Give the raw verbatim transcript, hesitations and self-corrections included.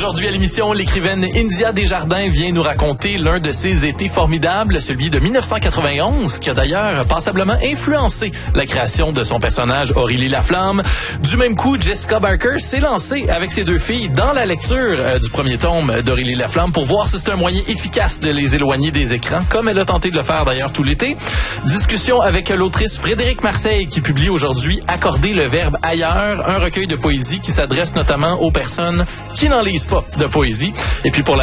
Aujourd'hui à l'émission, l'écrivaine India Desjardins vient nous raconter l'un de ses étés formidables, celui de dix-neuf cent quatre-vingt-onze, qui a d'ailleurs passablement influencé la création de son personnage Aurélie Laflamme. Du même coup, Jessica Barker s'est lancée avec ses deux filles dans la lecture euh, du premier tome d'Aurélie Laflamme pour voir si c'est un moyen efficace de les éloigner des écrans, comme elle a tenté de le faire d'ailleurs tout l'été. Discussion avec l'autrice Frédérique Marseille qui publie aujourd'hui Accorder le verbe ailleurs, un recueil de poésie qui s'adresse notamment aux personnes qui n'en lisent pas de poésie. Et puis pour la